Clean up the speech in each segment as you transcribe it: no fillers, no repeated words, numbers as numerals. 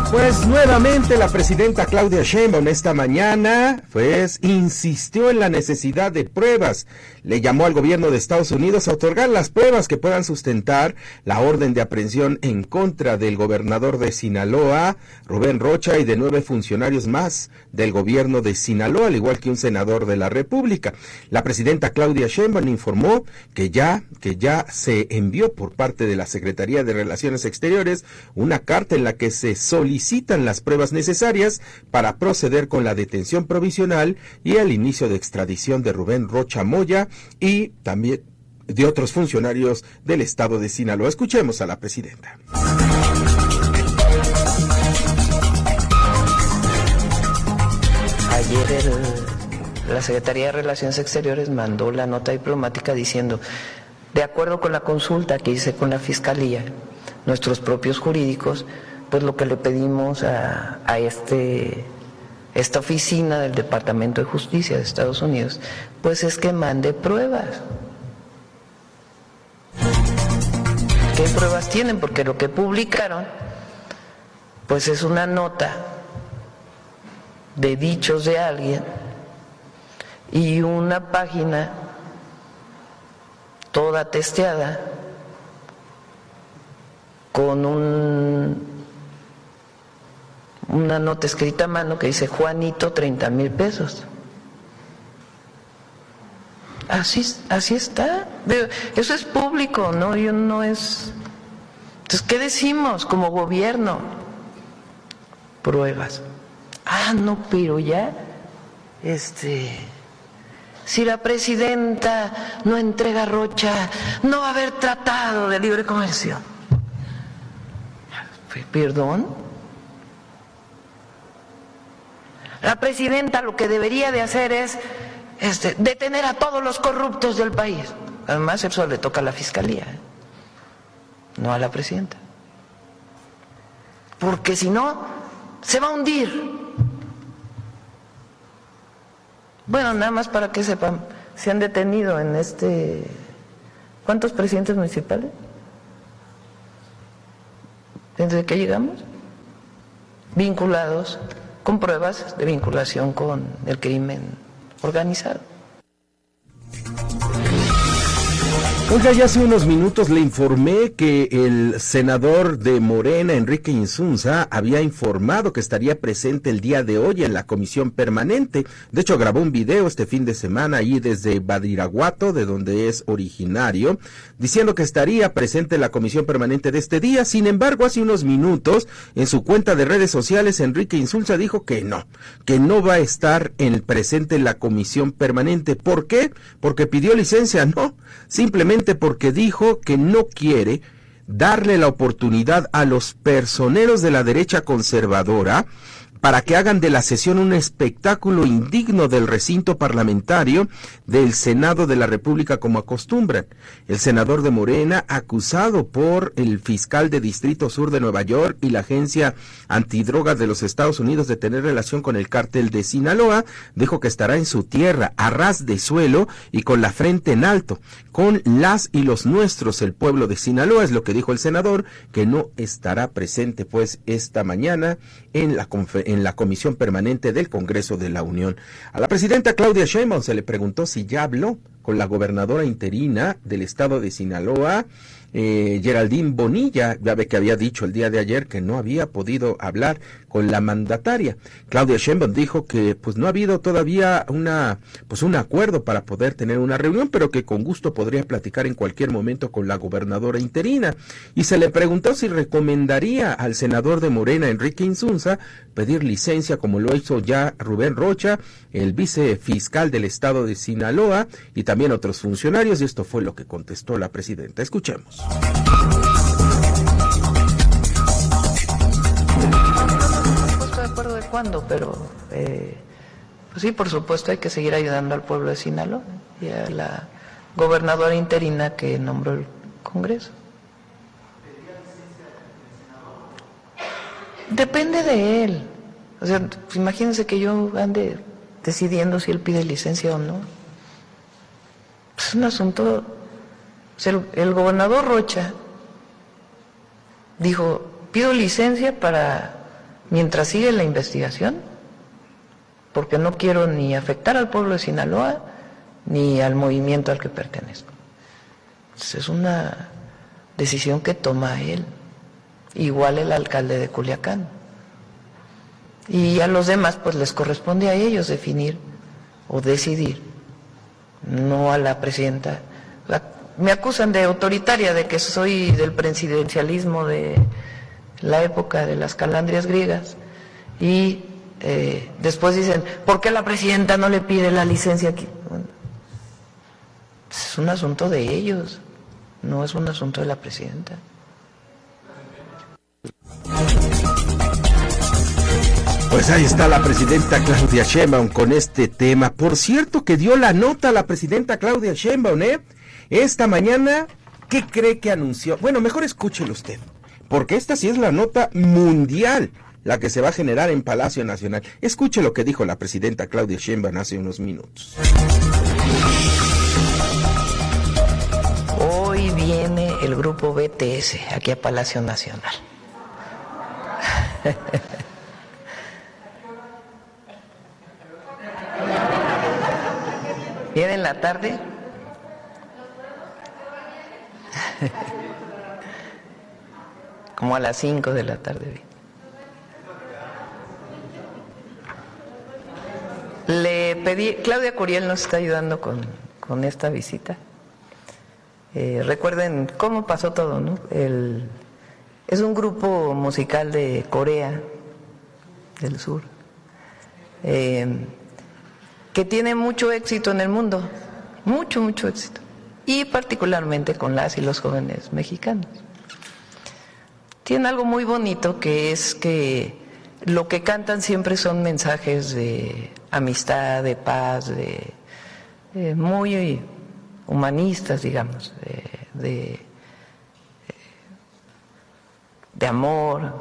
Pues nuevamente la presidenta Claudia Sheinbaum esta mañana insistió en la necesidad de pruebas. Le llamó al gobierno de Estados Unidos a otorgar las pruebas que puedan sustentar la orden de aprehensión en contra del gobernador de Sinaloa, Rubén Rocha, y de 9 funcionarios más del gobierno de Sinaloa, al igual que un senador de la República. La presidenta Claudia Sheinbaum informó que ya se envió por parte de la Secretaría de Relaciones Exteriores una carta en la que se solicitan las pruebas necesarias para proceder con la detención provisional y el inicio de extradición de Rubén Rocha Moya y también de otros funcionarios del estado de Sinaloa. Escuchemos a la presidenta. Ayer la Secretaría de Relaciones Exteriores mandó la nota diplomática diciendo, de acuerdo con la consulta que hice con la Fiscalía, nuestros propios jurídicos, pues lo que le pedimos a esta oficina del Departamento de Justicia de Estados Unidos, pues es que mande pruebas. ¿Qué pruebas tienen? Porque lo que publicaron, pues es una nota de dichos de alguien y una página toda testeada con una nota escrita a mano que dice Juanito 30,000 pesos. Así está. Eso es público, ¿no? No es. Entonces, ¿qué decimos como gobierno? Pruebas. No, pero ya, si la presidenta no entrega a Rocha, no va a haber tratado de libre comercio. ¿Perdón? La presidenta lo que debería de hacer es detener a todos los corruptos del país. Además, eso le toca a la Fiscalía, no a la presidenta. Porque si no, se va a hundir. Bueno, nada más para que sepan, se han detenido en ¿cuántos presidentes municipales? ¿Desde que llegamos? Vinculados con pruebas de vinculación con el crimen organizado. Oiga, ya hace unos minutos le informé que el senador de Morena, Enrique Insunza, había informado que estaría presente el día de hoy en la comisión permanente. De hecho, grabó un video este fin de semana ahí desde Badiraguato, de donde es originario, diciendo que estaría presente en la comisión permanente de este día. Sin embargo, hace unos minutos, en su cuenta de redes sociales, Enrique Insunza dijo que no va a estar presente en la comisión permanente. ¿Por qué? Porque pidió licencia, no, simplemente porque dijo que no quiere darle la oportunidad a los personeros de la derecha conservadora para que hagan de la sesión un espectáculo indigno del recinto parlamentario del Senado de la República como acostumbran. El senador de Morena, acusado por el fiscal de Distrito Sur de Nueva York y la Agencia Antidrogas de los Estados Unidos de tener relación con el cártel de Sinaloa, dijo que estará en su tierra, a ras de suelo y con la frente en alto, con las y los nuestros, el pueblo de Sinaloa, es lo que dijo el senador, que no estará presente pues esta mañana en la Comisión Permanente del Congreso de la Unión. A la presidenta Claudia Sheinbaum se le preguntó si ya habló con la gobernadora interina del estado de Sinaloa, Geraldine Bonilla. Ya ve que había dicho el día de ayer que no había podido hablar con la mandataria. Claudia Sheinbaum dijo que pues no ha habido todavía un acuerdo para poder tener una reunión, pero que con gusto podría platicar en cualquier momento con la gobernadora interina. Y se le preguntó si recomendaría al senador de Morena, Enrique Insunza, pedir licencia como lo hizo ya Rubén Rocha, el vicefiscal del estado de Sinaloa, y también otros funcionarios, y esto fue lo que contestó la presidenta. Escuchemos. De acuerdo de cuándo, pero pues sí, por supuesto hay que seguir ayudando al pueblo de Sinaloa y a la gobernadora interina que nombró el Congreso. Depende de él. O sea, pues imagínense que yo ande decidiendo si él pide licencia o no. Es un asunto. O sea, el gobernador Rocha dijo, pido licencia para mientras sigue la investigación, porque no quiero ni afectar al pueblo de Sinaloa ni al movimiento al que pertenezco. Es una decisión que toma él, igual el alcalde de Culiacán. Y a los demás pues les corresponde a ellos definir o decidir, no a la presidenta. Me acusan de autoritaria, de que soy del presidencialismo de la época de las calandrias griegas, y después dicen, ¿por qué la presidenta no le pide la licencia aquí? Bueno, es un asunto de ellos, no es un asunto de la presidenta. Pues ahí está la presidenta Claudia Sheinbaum con este tema. Por cierto, que dio la nota la presidenta Claudia Sheinbaum, esta mañana. ¿Qué cree que anunció? Bueno, mejor escúchelo usted, porque esta sí es la nota mundial, la que se va a generar en Palacio Nacional. Escuche lo que dijo la presidenta Claudia Sheinbaum hace unos minutos. Hoy viene el grupo BTS aquí a Palacio Nacional. ¿Viene en la tarde? Como a las 5 de la tarde. Le pedí, Claudia Curiel nos está ayudando con esta visita. Recuerden cómo pasó todo, ¿no? Es un grupo musical de Corea del Sur, que tiene mucho éxito en el mundo, mucho éxito, y particularmente con las y los jóvenes mexicanos. Tiene algo muy bonito, que es que lo que cantan siempre son mensajes de amistad, de paz, muy humanistas, digamos, de amor.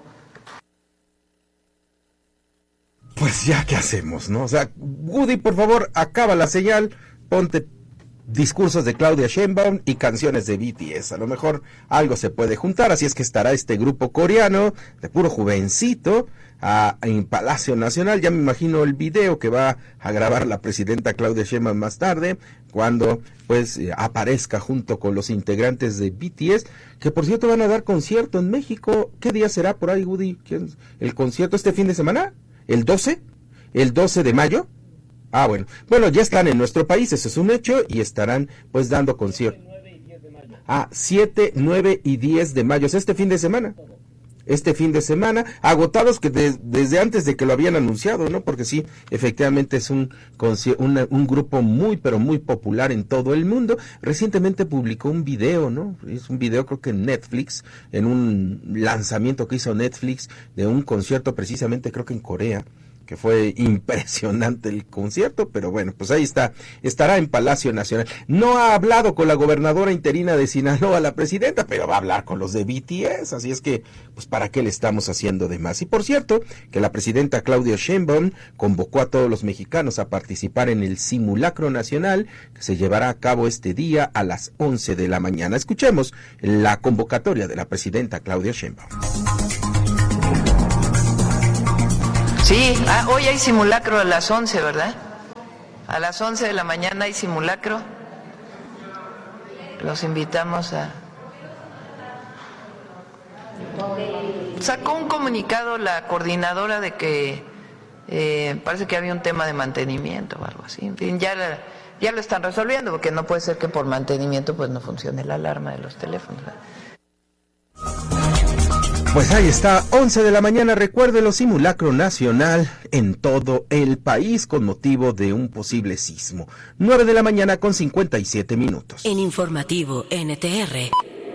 Pues ya, ¿qué hacemos, no? O sea, Woody, por favor, acaba la señal, ponte discursos de Claudia Sheinbaum y canciones de BTS. A lo mejor algo se puede juntar, así es que estará este grupo coreano de puro jovencito en Palacio Nacional. Ya me imagino el video que va a grabar la presidenta Claudia Sheinbaum más tarde, cuando pues aparezca junto con los integrantes de BTS, que por cierto van a dar concierto en México. ¿Qué día será por ahí, Woody? ¿El concierto este fin de semana? ¿El 12? ¿El 12 de mayo? Ah, bueno, ya están en nuestro país, eso es un hecho, y estarán pues dando conciertos. 7, 9 y 10 de mayo, es este fin de semana, agotados que desde antes de que lo habían anunciado, ¿no? Porque sí, efectivamente es un grupo muy, pero muy popular en todo el mundo. Recientemente publicó un video, ¿no? Es un video, creo que en Netflix, en un lanzamiento que hizo Netflix de un concierto precisamente, creo que en Corea, que fue impresionante el concierto, pero bueno, pues ahí está, estará en Palacio Nacional. No ha hablado con la gobernadora interina de Sinaloa, la presidenta, pero va a hablar con los de BTS, así es que, pues ¿para qué le estamos haciendo de más? Y por cierto, que la presidenta Claudia Sheinbaum convocó a todos los mexicanos a participar en el simulacro nacional, que se llevará a cabo este día a las 11 de la mañana. Escuchemos la convocatoria de la presidenta Claudia Sheinbaum. Sí, hoy hay simulacro a las 11, ¿verdad? A las 11 de la mañana hay simulacro. Los invitamos a... Sacó un comunicado la coordinadora de que parece que había un tema de mantenimiento o algo así. En fin, ya lo están resolviendo, porque no puede ser que por mantenimiento pues no funcione la alarma de los teléfonos, ¿verdad? Pues ahí está, 11 de la mañana, recuérdelo, simulacro nacional en todo el país con motivo de un posible sismo. 9 de la mañana con 57 minutos. En Informativo NTR.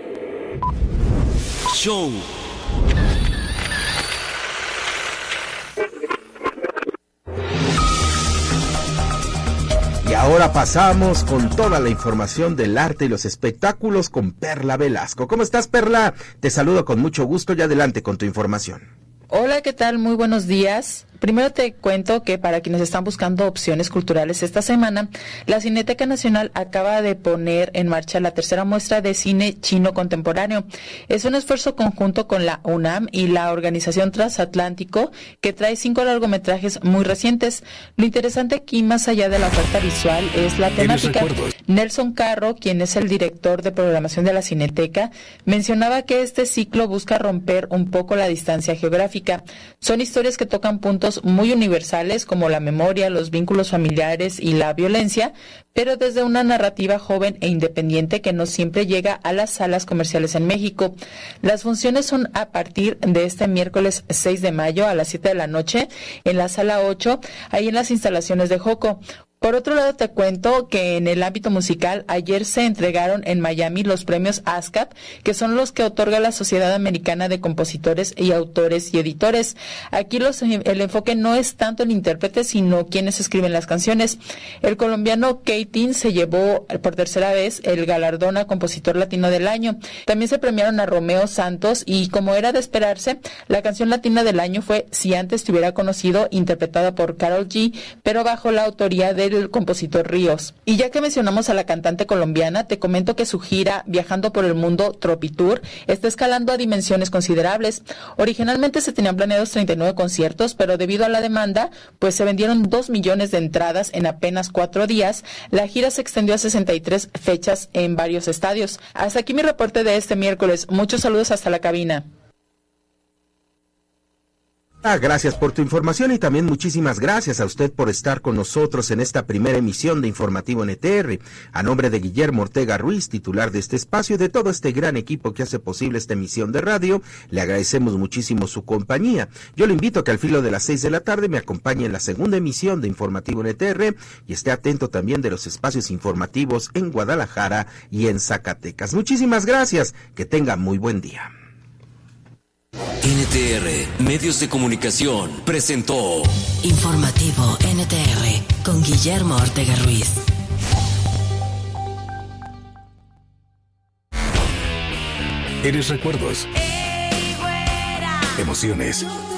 Show. Y ahora pasamos con toda la información del arte y los espectáculos con Perla Velasco. ¿Cómo estás, Perla? Te saludo con mucho gusto y adelante con tu información. Hola, ¿qué tal? Muy buenos días. Primero te cuento que para quienes están buscando opciones culturales esta semana, la Cineteca Nacional acaba de poner en marcha la tercera muestra de cine chino contemporáneo. Es un esfuerzo conjunto con la UNAM y la Organización Transatlántico, que trae 5 largometrajes muy recientes. Lo interesante aquí, más allá de la oferta visual, es la temática. Nelson Carro, quien es el director de programación de la Cineteca, mencionaba que este ciclo busca romper un poco la distancia geográfica. Son historias que tocan puntos muy universales como la memoria, los vínculos familiares y la violencia, pero desde una narrativa joven e independiente que no siempre llega a las salas comerciales en México. Las funciones son a partir de este miércoles 6 de mayo a las 7 de la noche en la sala 8, ahí en las instalaciones de Joco. Por otro lado, te cuento que en el ámbito musical, ayer se entregaron en Miami los premios ASCAP, que son los que otorga la Sociedad Americana de Compositores y Autores y Editores. Aquí el enfoque no es tanto el intérprete, sino quienes escriben las canciones. El colombiano Keatin se llevó por tercera vez el galardón a Compositor Latino del Año. También se premiaron a Romeo Santos y, como era de esperarse, la canción latina del año fue Si antes te hubiera conocido, interpretada por Karol G, pero bajo la autoría del compositor Ríos. Y ya que mencionamos a la cantante colombiana, te comento que su gira Viajando por el Mundo Tropitour está escalando a dimensiones considerables. Originalmente se tenían planeados 39 conciertos, pero debido a la demanda, pues se vendieron 2 millones de entradas en apenas 4 días. La gira se extendió a 63 fechas en varios estadios. Hasta aquí mi reporte de este miércoles. Muchos saludos hasta la cabina. Gracias por tu información y también muchísimas gracias a usted por estar con nosotros en esta primera emisión de Informativo NTR. A nombre de Guillermo Ortega Ruiz, titular de este espacio y de todo este gran equipo que hace posible esta emisión de radio, le agradecemos muchísimo su compañía. Yo le invito a que al filo de las 6 de la tarde me acompañe en la segunda emisión de Informativo NTR y esté atento también de los espacios informativos en Guadalajara y en Zacatecas. Muchísimas gracias, que tenga muy buen día. NTR Medios de Comunicación presentó Informativo NTR con Guillermo Ortega Ruiz. Eres recuerdos, emociones,